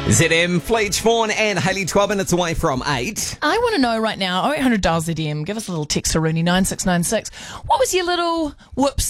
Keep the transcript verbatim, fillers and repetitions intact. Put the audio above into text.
Z M, Fleach Fawn and Hayley, twelve minutes away from eight. I want to know right now, oh eight hundred dial Z D M, give us a little text to Rooney nine six nine six. What was your little whoops